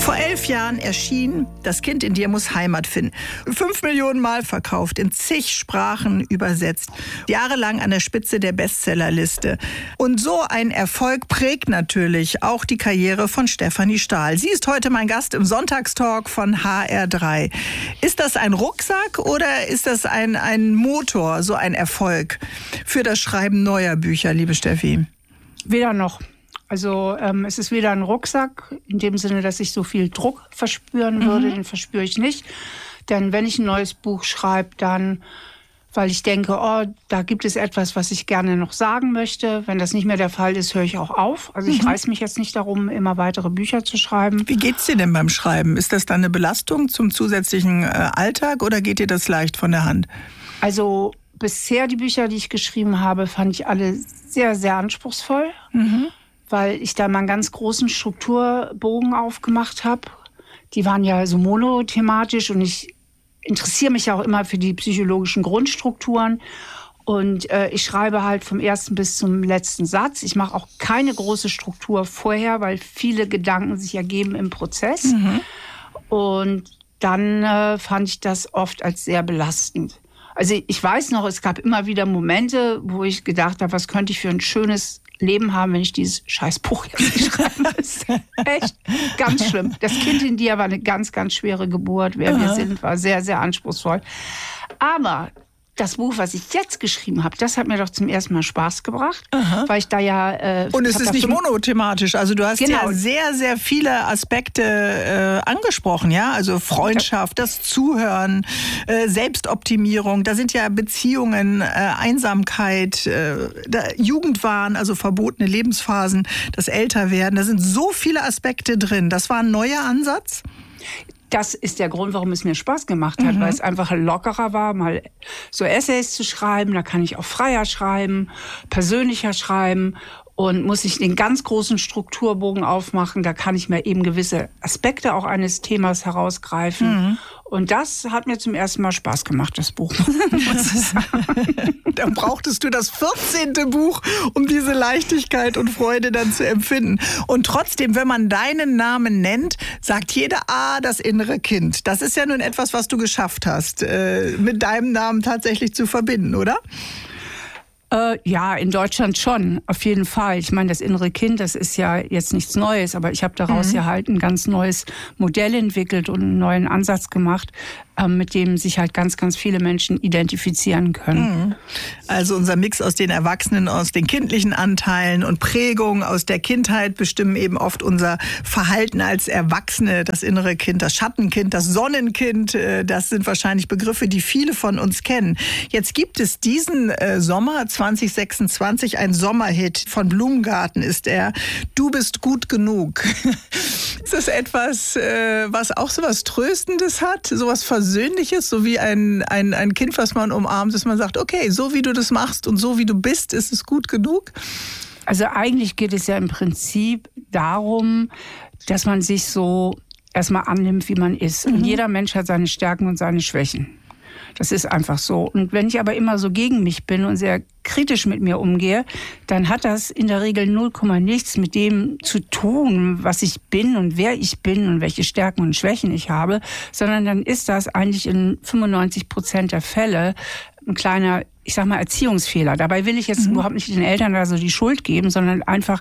Vor 11 Jahren erschien Das Kind in dir muss Heimat finden. 5 Millionen Mal verkauft, in zig Sprachen übersetzt. Jahrelang an der Spitze der Bestsellerliste. Und so ein Erfolg prägt natürlich auch die Karriere von Stefanie Stahl. Sie ist heute mein Gast im Sonntagstalk von HR3. Ist das ein Rucksack oder ist das ein Motor, so ein Erfolg für das Schreiben neuer Bücher, liebe Steffi? Weder noch. Also es ist weder ein Rucksack, in dem Sinne, dass ich so viel Druck verspüren würde, den verspüre ich nicht. Denn wenn ich ein neues Buch schreibe, dann, weil ich denke, oh, da gibt es etwas, was ich gerne noch sagen möchte. Wenn das nicht mehr der Fall ist, höre ich auch auf. Also ich reiß mich jetzt nicht darum, immer weitere Bücher zu schreiben. Wie geht's dir denn beim Schreiben? Ist das dann eine Belastung zum zusätzlichen Alltag oder geht dir das leicht von der Hand? Also bisher die Bücher, die ich geschrieben habe, fand ich alle sehr, sehr anspruchsvoll. Weil ich da mal einen ganz großen Strukturbogen aufgemacht habe. Die waren ja so monothematisch und ich interessiere mich ja auch immer für die psychologischen Grundstrukturen. Und ich schreibe halt vom ersten bis zum letzten Satz. Ich mache auch keine große Struktur vorher, weil viele Gedanken sich ergeben im Prozess. Und dann fand ich das oft als sehr belastend. Also ich weiß noch, es gab immer wieder Momente, wo ich gedacht habe, was könnte ich für ein schönes Leben haben, wenn ich dieses Scheißbuch jetzt nicht schreiben müsste. Echt ganz schlimm. Das Kind in dir war eine ganz, ganz schwere Geburt. Wer wir sind, war sehr, sehr anspruchsvoll. Aber das Buch, was ich jetzt geschrieben habe, das hat mir doch zum ersten Mal Spaß gebracht, weil ich da ja... Und es ist nicht monothematisch, also du hast ja sehr, sehr viele Aspekte angesprochen, ja, also Freundschaft, das Zuhören, Selbstoptimierung, da sind ja Beziehungen, Einsamkeit, Jugendwahn, also verbotene Lebensphasen, das Älterwerden, da sind so viele Aspekte drin. Das war ein neuer Ansatz? Das ist der Grund, warum es mir Spaß gemacht hat, weil es einfach lockerer war, mal so Essays zu schreiben. Da kann ich auch freier schreiben, persönlicher schreiben und muss ich den ganz großen Strukturbogen aufmachen. Da kann ich mir eben gewisse Aspekte auch eines Themas herausgreifen. Und das hat mir zum ersten Mal Spaß gemacht, das Buch. Dann brauchtest du das 14. Buch, um diese Leichtigkeit und Freude dann zu empfinden. Und trotzdem, wenn man deinen Namen nennt, sagt jeder, das innere Kind. Das ist ja nun etwas, was du geschafft hast, mit deinem Namen tatsächlich zu verbinden, oder? Ja, in Deutschland schon, auf jeden Fall. Ich meine, das innere Kind, das ist ja jetzt nichts Neues, aber ich habe daraus ja halt ein ganz neues Modell entwickelt und einen neuen Ansatz gemacht, mit dem sich halt ganz, ganz viele Menschen identifizieren können. Also unser Mix aus den Erwachsenen, aus den kindlichen Anteilen und Prägungen aus der Kindheit bestimmen eben oft unser Verhalten als Erwachsene. Das innere Kind, das Schattenkind, das Sonnenkind, das sind wahrscheinlich Begriffe, die viele von uns kennen. Jetzt gibt es diesen Sommer 2026, ein Sommerhit von Blumengarten ist er. Du bist gut genug. Ist das etwas, was auch so was Tröstendes hat, so was Versöhnliches, so wie ein Kind, was man umarmt, dass man sagt, okay, so wie du das machst und so wie du bist, ist es gut genug? Also eigentlich geht es ja im Prinzip darum, dass man sich so erstmal annimmt, wie man ist. Und jeder Mensch hat seine Stärken und seine Schwächen. Das ist einfach so. Und wenn ich aber immer so gegen mich bin und sehr kritisch mit mir umgehe, dann hat das in der Regel 0, nichts mit dem zu tun, was ich bin und wer ich bin und welche Stärken und Schwächen ich habe, sondern dann ist das eigentlich in 95% der Fälle ein kleiner, ich sag mal, Erziehungsfehler. Dabei will ich jetzt überhaupt nicht den Eltern da so die Schuld geben, sondern einfach,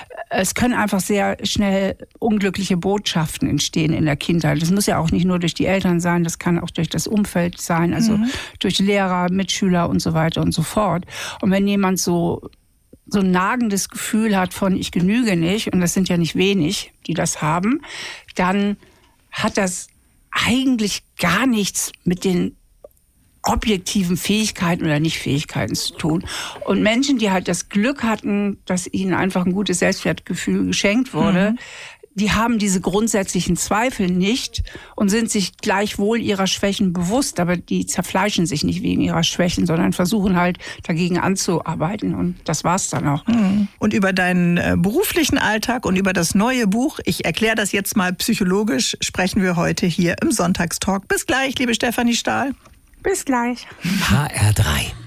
es können einfach sehr schnell unglückliche Botschaften entstehen in der Kindheit. Das muss ja auch nicht nur durch die Eltern sein, das kann auch durch das Umfeld sein, also durch Lehrer, Mitschüler und so weiter und so fort. Und wenn jemand so ein nagendes Gefühl hat von ich genüge nicht, und das sind ja nicht wenig, die das haben, dann hat das eigentlich gar nichts mit den objektiven Fähigkeiten oder Nicht-Fähigkeiten zu tun. Und Menschen, die halt das Glück hatten, dass ihnen einfach ein gutes Selbstwertgefühl geschenkt wurde, die haben diese grundsätzlichen Zweifel nicht und sind sich gleichwohl ihrer Schwächen bewusst, aber die zerfleischen sich nicht wegen ihrer Schwächen, sondern versuchen halt dagegen anzuarbeiten und das war's dann auch. Und über deinen beruflichen Alltag und über das neue Buch, ich erkläre das jetzt mal psychologisch, sprechen wir heute hier im Sonntagstalk. Bis gleich, liebe Stefanie Stahl. Bis gleich. HR3